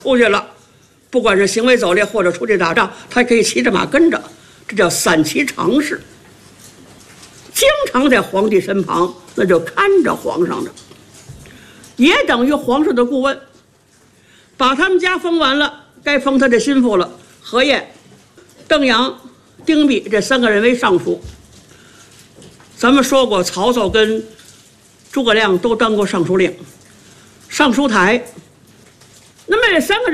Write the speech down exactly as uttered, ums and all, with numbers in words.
出去了，不管是行为走猎或者出去打仗，他可以骑着马跟着，这叫三骑常侍。经常在皇帝身旁，那就看着皇上的，也等于皇上的顾问。把他们家封完了，该封他的心腹了。何晏、邓阳、丁弼这三个人为尚书。咱们说过，曹操跟诸葛亮都当过尚书令、尚书台。那么这三个人